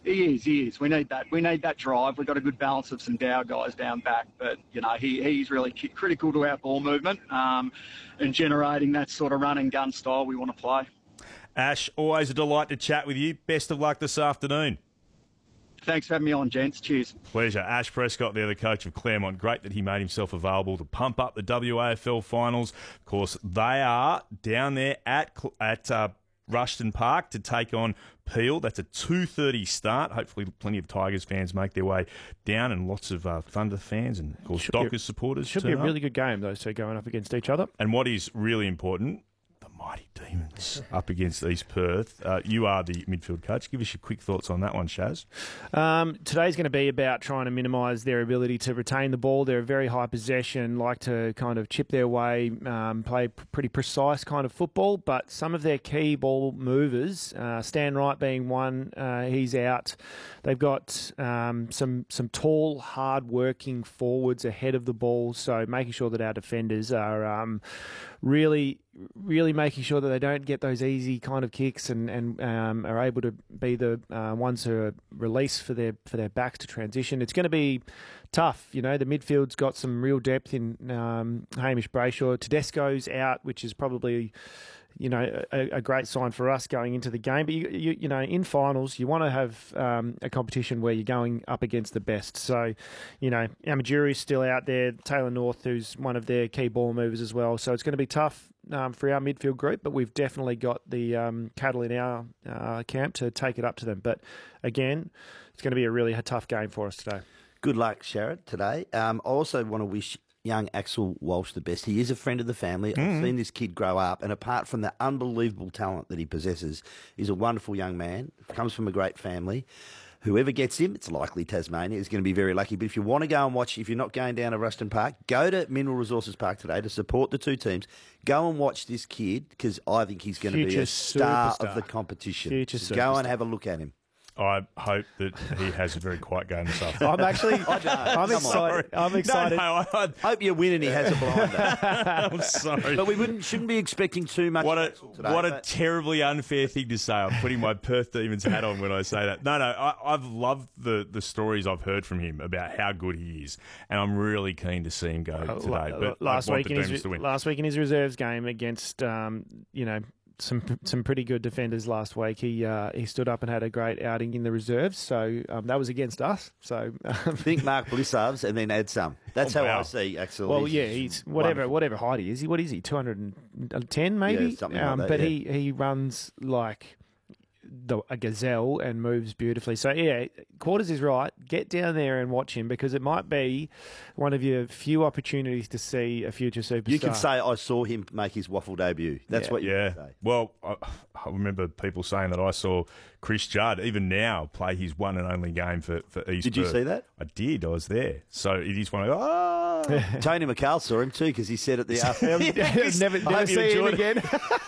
He is. He is. We need that. We need that drive. We've got a good balance of some Dow guys down back, but he's really critical to our ball movement and generating that sort of run and gun style we want to play. Ash, always a delight to chat with you. Best of luck this afternoon. Thanks for having me on, gents. Cheers. Pleasure. Ash Prescott there, the coach of Claremont. Great that he made himself available to pump up the WAFL finals. Of course, they are down there at Rushton Park to take on Peel. That's a 2:30 start. Hopefully plenty of Tigers fans make their way down, and lots of Thunder fans and, of course, Dockers supporters. Should be a really good game, those two going up against each other. And what is really important, the mighty Demons up against East Perth. You are the midfield coach. Give us your quick thoughts on that one, Shaz. Today's going to be about trying to minimise their ability to retain the ball. They're a very high possession, like to kind of chip their way, play pretty precise kind of football, but some of their key ball movers, Stan Wright being one, he's out. They've got some tall, hard-working forwards ahead of the ball, so making sure that our defenders are really making sure that they don't get those easy kind of kicks and are able to be the ones who are released for their backs to transition. It's going to be tough. The midfield's got some real depth in Hamish Brayshaw. Tedesco's out, which is probably a great sign for us going into the game. But in finals, you want to have a competition where you're going up against the best. So, Amajuru's still out there. Taylor North, who's one of their key ball movers as well. So it's going to be tough for our midfield group, but we've definitely got the cattle in our camp to take it up to them. But again, it's going to be a really tough game for us today. Good luck, Sharrod, today. I also want to wish young Axel Walsh the best. He is a friend of the family. I've seen this kid grow up, and apart from the unbelievable talent that he possesses, he's a wonderful young man, comes from a great family. Whoever gets him, it's likely Tasmania, is going to be very lucky. But if you want to go and watch, if you're not going down to Rushton Park, go to Mineral Resources Park today to support the two teams. Go and watch this kid, because I think he's going to be a star of the competition. So go and have a look at him. I hope that he has a very quiet game this afternoon. I'm excited. I'm excited. No, I hope you win and he has a blinder. I'm sorry. But we shouldn't be expecting too much. What a terribly unfair thing to say. I'm putting my Perth Demons hat on when I say that. No, I've loved the stories I've heard from him about how good he is, and I'm really keen to see him go today. But last week in his reserves game against some pretty good defenders last week. He stood up and had a great outing in the reserves. So that was against us. So think Mark Blissarves and then add some. That's how I see Axel. Well, he's whatever height he is. What is he? 210 maybe. Yeah, something like that. But he runs like a gazelle and moves beautifully. So Quarters is right. Get down there and watch him, because it might be one of your few opportunities to see a future superstar. You can say, I saw him make his waffle debut. That's what you can say. Well, I remember people saying that I saw Chris Judd, even now, play his one and only game for East Did you Perth. see that? I did. I was there. So it is one of Tony McCall saw him too, because he said at the afternoon. never see him again.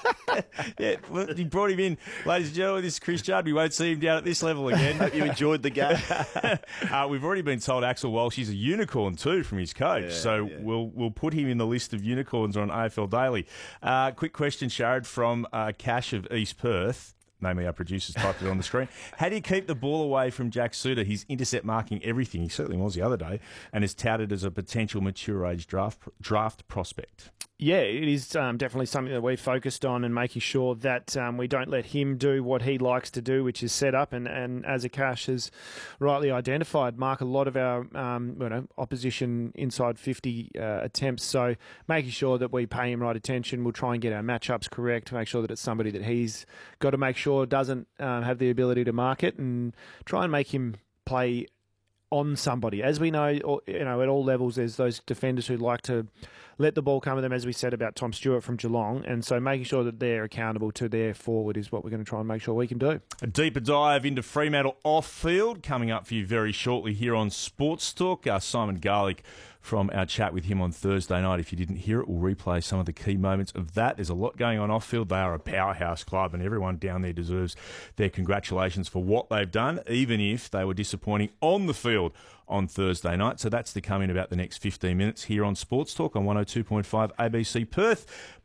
Well, he brought him in. Ladies and gentlemen, this is Chris Judd. We won't see him down at this level again. Hope you enjoyed the game. We've already been told Axel Walsh is a unicorn too from his coach. We'll put him in the list of unicorns on AFL Daily. Quick question, Sharrod, from Cash of East Perth. Namely, our producers typed it on the screen. How do you keep the ball away from Jack Suter? He's intercept marking everything. He certainly was the other day, and is touted as a potential mature age draft prospect. Yeah, it is definitely something that we've focused on, and making sure that we don't let him do what he likes to do, which is set up. And as Akash has rightly identified, mark a lot of our opposition inside 50 attempts. So making sure that we pay him right attention. We'll try and get our matchups correct, make sure that it's somebody that he's got to make sure doesn't have the ability to mark it, and try and make him play on somebody. As we know, at all levels, there's those defenders who like to let the ball come to them, as we said about Tom Stewart from Geelong, and so making sure that they're accountable to their forward is what we're going to try and make sure we can do. A deeper dive into Fremantle off-field coming up for you very shortly here on Sports Talk. Simon Garlick from our chat with him on Thursday night. If you didn't hear it, we'll replay some of the key moments of that. There's a lot going on off-field. They are a powerhouse club, and everyone down there deserves their congratulations for what they've done, even if they were disappointing on the field on Thursday night. So that's to come in about the next 15 minutes here on Sports Talk on 102.5 ABC Perth.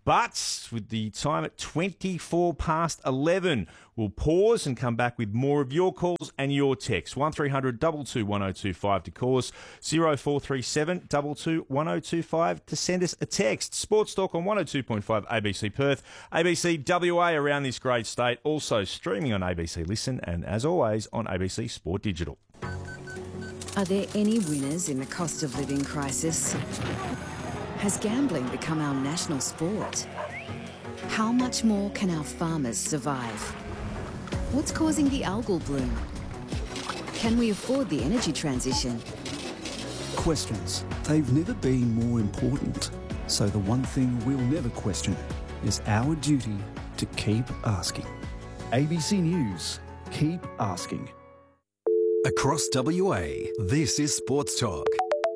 But with the time at 24 past 11, we'll pause and come back with more of your calls and your texts. 1300 22 1025 to call us, 0437 22 1025 to send us a text. Sports Talk on 102.5 ABC Perth, ABC WA around this great state, also streaming on ABC Listen and, as always, on ABC Sport Digital. Are there any winners in the cost of living crisis? Has gambling become our national sport? How much more can our farmers survive? What's causing the algal bloom? Can we afford the energy transition? Questions. They've never been more important. So the one thing we'll never question is our duty to keep asking. ABC News. Keep asking. Across WA, this is Sports Talk.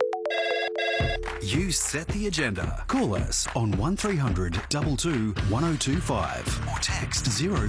You set the agenda. Call us on 1300 22 1025 or text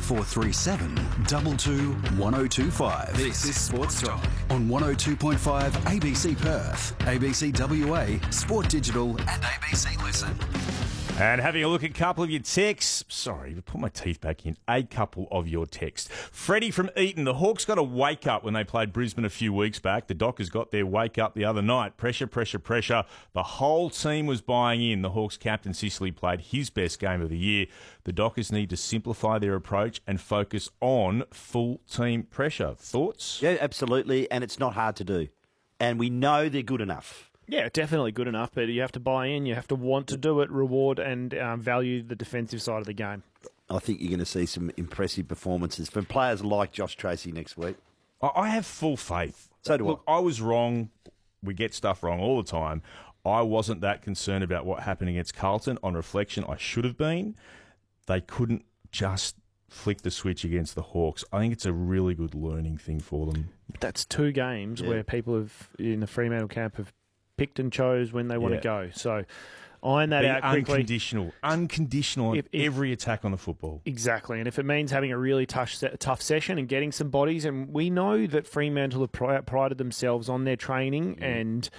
0437 22 1025. This is Sports Talk on 102.5 ABC Perth, ABC WA, Sport Digital and ABC Listen. And having a look at a couple of your texts. Sorry, put my teeth back in. A couple of your texts. Freddie from Eton. The Hawks got a wake up when they played Brisbane a few weeks back. The Dockers got their wake up the other night. Pressure, pressure, pressure. The whole team was buying in. The Hawks captain Sicily played his best game of the year. The Dockers need to simplify their approach and focus on full team pressure. Thoughts? Yeah, absolutely. And it's not hard to do. And we know they're good enough. Yeah, definitely good enough, but you have to buy in, you have to want to do it, reward and value the defensive side of the game. I think you're going to see some impressive performances from players like Josh Tracy next week. I have full faith. So do Look, I was wrong. We get stuff wrong all the time. I wasn't that concerned about what happened against Carlton. On reflection, I should have been. They couldn't just flick the switch against the Hawks. I think it's a really good learning thing for them. That's two games where people have in the Fremantle camp have picked and chose when they want to go. So iron that out quickly. Unconditional on every attack on the football. Exactly. And if it means having a really tough session and getting some bodies, and we know that Fremantle have prided themselves on their training and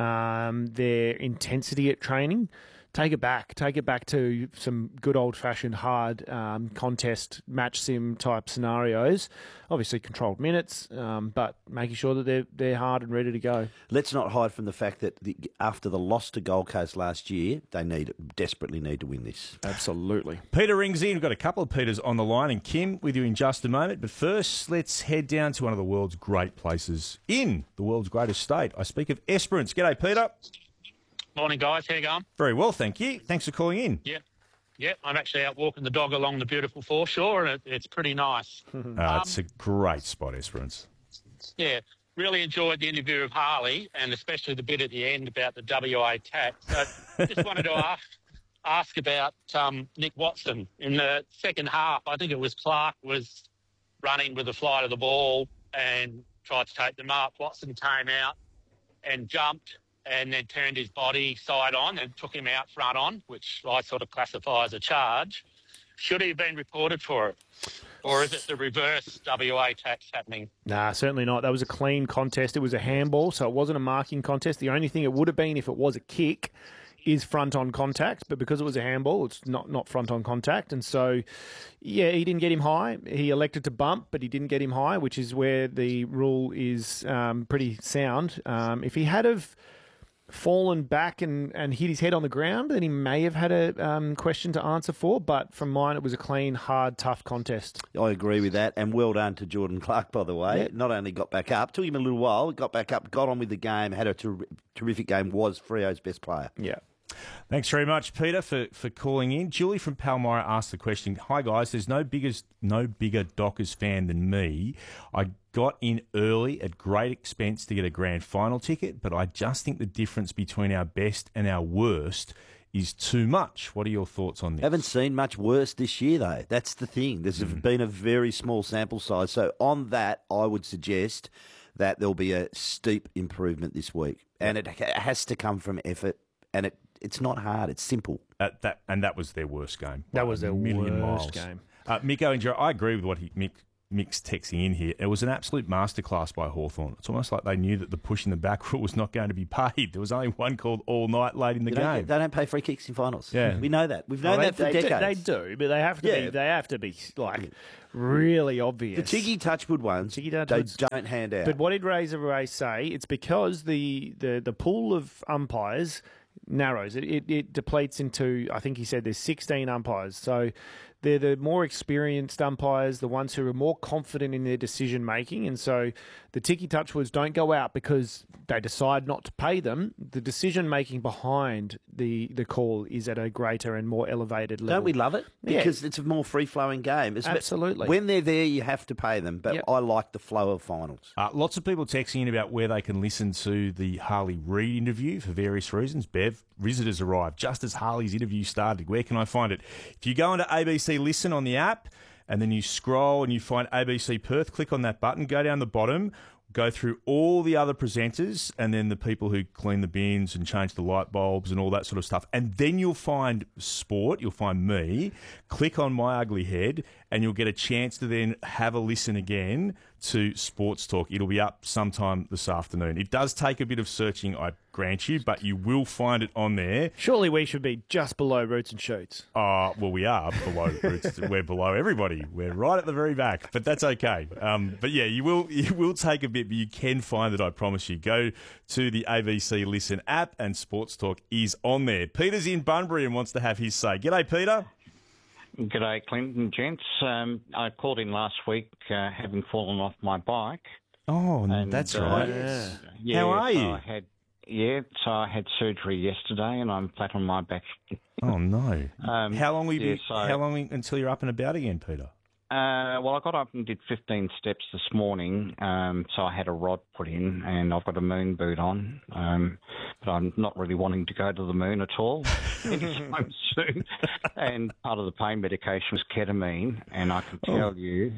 their intensity at training. Take it back. Take it back to some good old-fashioned hard contest match sim type scenarios. Obviously controlled minutes, but making sure that they're hard and ready to go. Let's not hide from the fact that after the loss to Gold Coast last year, they desperately need to win this. Absolutely. Peter rings in. We've got a couple of Peters on the line, and Kim with you in just a moment. But first, let's head down to one of the world's great places in the world's greatest state. I speak of Esperance. G'day, Peter. Morning, guys. How you going? Very well, thank you. Thanks for calling in. Yeah. I'm actually out walking the dog along the beautiful foreshore, and it's pretty nice. It's a great spot, Esperance. Yeah, really enjoyed the interview of Harley, and especially the bit at the end about the WA tax. So just wanted to ask about Nick Watson. In the second half, I think it was Clark was running with the flight of the ball and tried to take the mark. Watson came out and jumped and then turned his body side on and took him out front on, which I sort of classify as a charge. Should he have been reported for it? Or is it the reverse WA tax happening? Nah, certainly not. That was a clean contest. It was a handball, so it wasn't a marking contest. The only thing it would have been if it was a kick is front-on contact, but because it was a handball, it's not front-on contact. And so, yeah, he didn't get him high. He elected to bump, but he didn't get him high, which is where the rule is pretty sound. If he had have fallen back and hit his head on the ground, then he may have had a question to answer for. But from mine, it was a clean, hard, tough contest. I agree with that. And well done to Jordan Clark, by the way. Yep. Not only got back up, took him a little while, got back up, got on with the game, had a terrific game, was Freo's best player. Yeah. Thanks very much, Peter, for calling in. Julie from Palmyra asked the question, hi, guys, there's no bigger Dockers fan than me. I got in early at great expense to get a grand final ticket, but I just think the difference between our best and our worst is too much. What are your thoughts on this? Haven't seen much worse this year, though. That's the thing. There's been a very small sample size. So on that, I would suggest that there'll be a steep improvement this week. And it has to come from effort, and it's not hard. It's simple. That was their worst game. That was their million worst miles. game. Mick Owinger, I agree with what Mick Mick's texting in here. It was an absolute masterclass by Hawthorn. It's almost like they knew that the push in the back rule was not going to be paid. There was only one called all night late in the game. They don't pay free kicks in finals. Yeah. We know that. We've known that for decades. They do, but they have to be like really obvious. The Tiggy Touchwood ones, they don't hand out. But what did Razor Ray say? It's because the pool of umpires narrows. It depletes into, I think he said there's 16 umpires. So they're the more experienced umpires, the ones who are more confident in their decision making. And so the Tiki Touchwoods don't go out because they decide not to pay them. The decision making behind the call is at a greater and more elevated level. Don't we love it? Because it's a more free-flowing game. Absolutely. When they're there, you have to pay them. But I like the flow of finals. Lots of people texting in about where they can listen to the Harley Reid interview for various reasons. Bev, visitors arrived just as Harley's interview started. Where can I find it? If you go into ABC Listen on the app and then you scroll and you find ABC Perth, click on that button, go down the bottom, go through all the other presenters and then the people who clean the bins and change the light bulbs and all that sort of stuff. And then you'll find sport, you'll find me, click on my ugly head and you'll get a chance to then have a listen again to Sports Talk. It'll be up sometime this afternoon. It does take a bit of searching, I grant you, but you will find it on there. Surely we should be just below Roots and Shoots. Well, we are below Roots. We're below everybody. We're right at the very back, but that's okay. But yeah, you will take a bit, but you can find it, I promise you. Go to the ABC Listen app and Sports Talk is on there. Peter's in Bunbury and wants to have his say. G'day, Peter. G'day, Clinton, gents. I called in last week having fallen off my bike. Oh, and, that's right. How are you? So I had surgery yesterday and I'm flat on my back. Oh, no. How long will you be? How long until you're up and about again, Peter? Well, I got up and did 15 steps this morning, so I had a rod put in and I've got a moon boot on, but I'm not really wanting to go to the moon at all anytime soon. And part of the pain medication was ketamine, and I can tell you,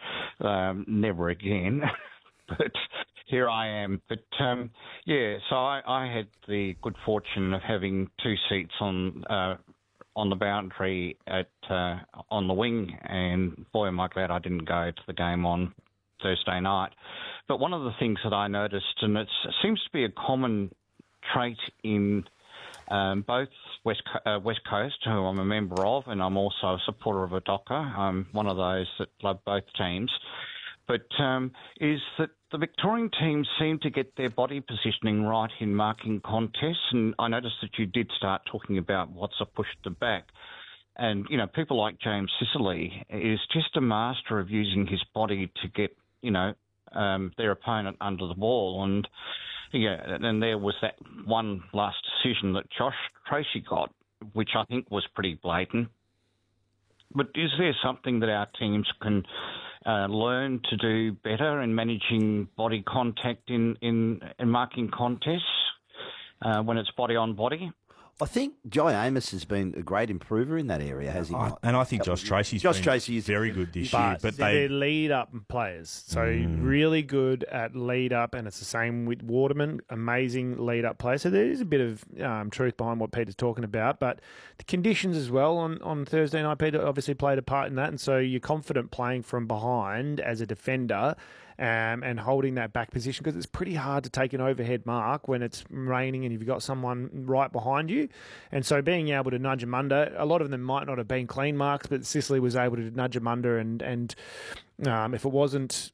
never again. But here I am. But, so I had the good fortune of having two seats on the boundary on the wing, and boy, am I glad I didn't go to the game on Thursday night. But one of the things that I noticed, and it seems to be a common trait in both West Coast, who I'm a member of, and I'm also a supporter of a Docker. I'm one of those that love both teams. But is that the Victorian teams seem to get their body positioning right in marking contests, and I noticed that you did start talking about what's a push to back. And, you know, people like James Sicily is just a master of using his body to get, their opponent under the ball. And, and there was that one last decision that Josh Tracy got, which I think was pretty blatant. But is there something that our teams can learn to do better in managing body contact in marking contests when it's body on body? I think Jai Amos has been a great improver in that area, has he not? And I think Josh Tracy is very good this year. But they're lead-up players, so really good at lead-up, and it's the same with Waterman, amazing lead-up player. So there is a bit of truth behind what Peter's talking about, but the conditions as well on Thursday night, Peter obviously played a part in that, and so you're confident playing from behind as a defender, and holding that back position, because it's pretty hard to take an overhead mark when it's raining and you've got someone right behind you. And so being able to nudge them under, a lot of them might not have been clean marks, but Sicily was able to nudge them under, and if it wasn't,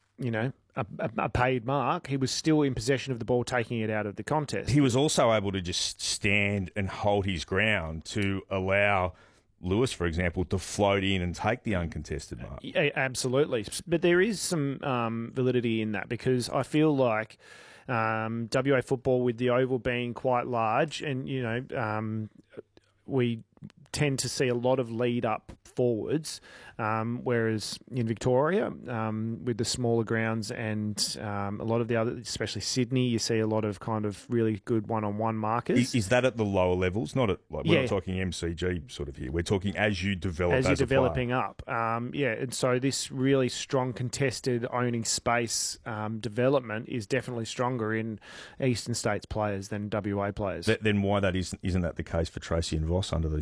a paid mark, he was still in possession of the ball, taking it out of the contest. He was also able to just stand and hold his ground to allow Lewis, for example, to float in and take the uncontested mark. Yeah, absolutely. But there is some validity in that, because I feel like WA football, with the oval being quite large, and, we tend to see a lot of lead-up forwards, whereas in Victoria, with the smaller grounds and a lot of the other, especially Sydney, you see a lot of kind of really good one-on-one markers. Is that at the lower levels? Not at we're not talking MCG sort of here. We're talking as you develop as a player. Up. And so this really strong contested owning space development is definitely stronger in Eastern States players than WA players. Then why isn't that the case for Tracy and Voss under these circumstances?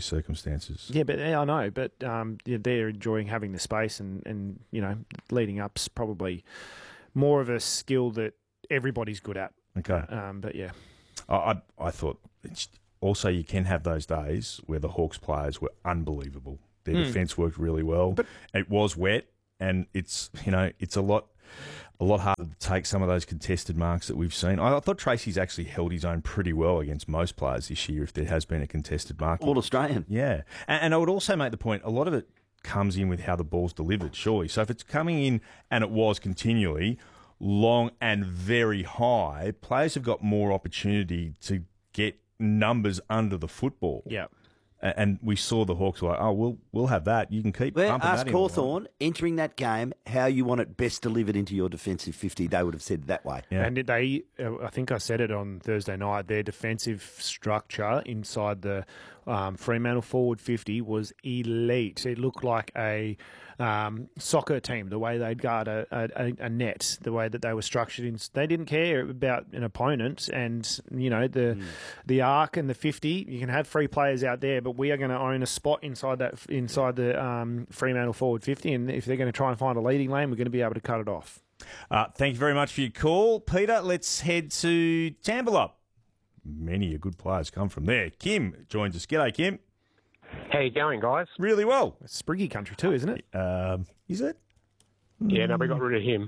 circumstances. Yeah, but I know, but they're enjoying having the space and leading up's probably more of a skill that everybody's good at. Okay. But yeah. I thought also you can have those days where the Hawks players were unbelievable. Their defence worked really well. But it was wet, and it's a lot harder to take some of those contested marks that we've seen. I thought Tracy's actually held his own pretty well against most players this year if there has been a contested mark. All Australian. Yeah. And I would also make the point, a lot of it comes in with how the ball's delivered, surely. So if it's coming in, and it was continually, long and very high, players have got more opportunity to get numbers under the football. Yeah. And we saw the Hawks were like, we'll have that. You can keep pumping that in. Ask Hawthorn, entering that game, how you want it best delivered into your defensive 50. They would have said it that way. Yeah. And I think I said it on Thursday night, their defensive structure inside the Fremantle forward 50 was elite. It looked like a soccer team, the way they'd guard a net, the way that they were structured. They didn't care about an opponent, and the arc and the 50. You can have free players out there, but we are going to own a spot inside the Fremantle forward 50, and if they're going to try and find a leading lane, we're going to be able to cut it off. Thank you very much for your call, Peter. Let's head to Tambalop. Many a good players come from there. Kim joins us. G'day, Kim. How you going, guys? Really well. It's Spriggy country too, isn't it? Is it? Yeah, no, we got rid of him.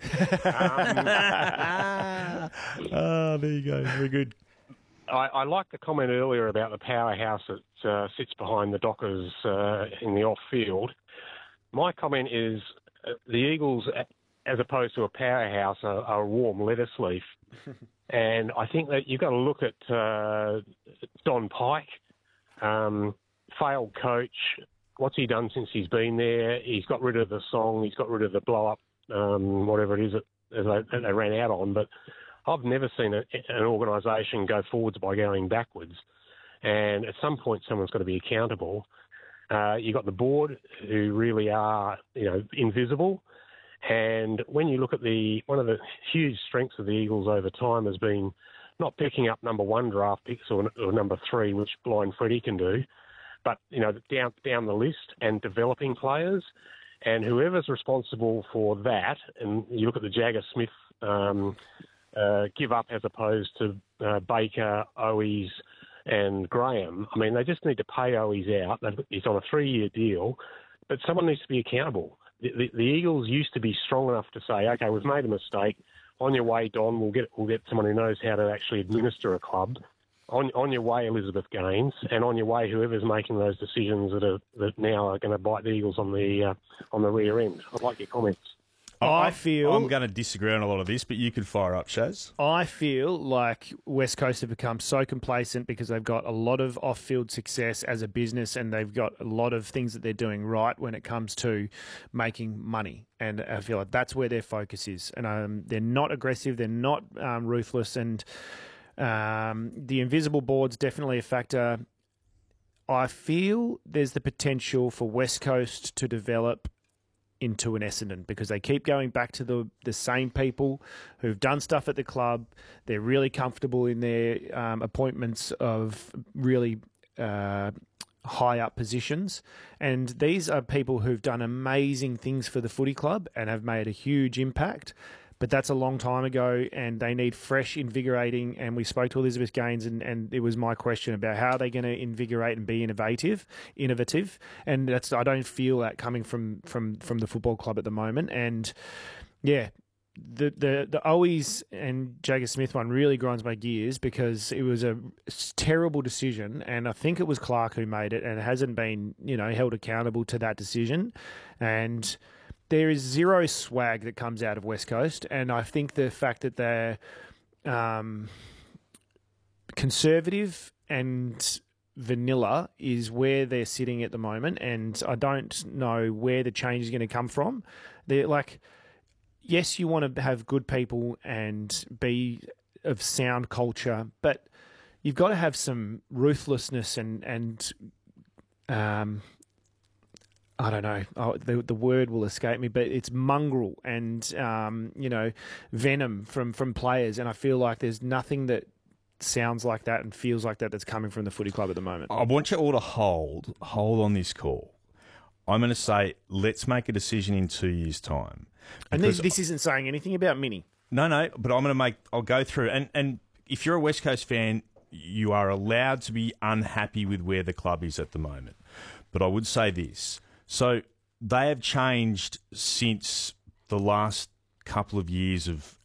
There you go. Very good. I like the comment earlier about the powerhouse that sits behind the Dockers in the off-field. My comment is the Eagles, as opposed to a powerhouse, are a warm lettuce leaf. And I think that you've got to look at Don Pike, failed coach. What's he done since he's been there? He's got rid of the song. He's got rid of the blow-up, whatever it is that they ran out on. But I've never seen an organisation go forwards by going backwards. And at some point, someone's got to be accountable. You've got the board, who really are, invisible. And when you look at one of the huge strengths of the Eagles over time has been not picking up number one draft picks or number three, which Blind Freddie can do, but, down the list and developing players. And whoever's responsible for that, and you look at the Jagger Smith give up as opposed to Baker, Owies and Graham. I mean, they just need to pay Owies out. He's on a 3-year deal, but someone needs to be accountable. The Eagles used to be strong enough to say, okay, we've made a mistake. On your way, Don, we'll get someone who knows how to actually administer a club. On your way, Elizabeth Gaines, and on your way, whoever's making those decisions that now are going to bite the Eagles on the rear end. I'd like your comments. I feel I'm going to disagree on a lot of this, but you could fire up, Shaz. I feel like West Coast have become so complacent because they've got a lot of off-field success as a business, and they've got a lot of things that they're doing right when it comes to making money. And I feel like that's where their focus is. And they're not aggressive, they're not ruthless, and the invisible board's definitely a factor. I feel there's the potential for West Coast to develop into an Essendon because they keep going back to the same people who've done stuff at the club. They're really comfortable in their appointments of really high up positions. And these are people who've done amazing things for the footy club and have made a huge impact. But that's a long time ago, and they need fresh, invigorating. And we spoke to Elizabeth Gaines, and it was my question about how are they going to invigorate and be innovative. And I don't feel that coming from the football club at the moment. And yeah, the Owies and Jagger Smith one really grinds my gears because it was a terrible decision, and I think it was Clark who made it, and it hasn't been held accountable to that decision. And there is zero swag that comes out of West Coast, and I think the fact that they're conservative and vanilla is where they're sitting at the moment, and I don't know where the change is going to come from. They're like, yes, you want to have good people and be of sound culture, but you've got to have some ruthlessness and I don't know. The word will escape me, but it's mongrel and venom from players. And I feel like there's nothing that sounds like that and feels like that that's coming from the footy club at the moment. I want you all to hold on this call. I'm going to say, let's make a decision in 2 years' time. And this isn't saying anything about Mini. No, but I'll go through. And if you're a West Coast fan, you are allowed to be unhappy with where the club is at the moment. But I would say this. So they have changed since the last couple of years of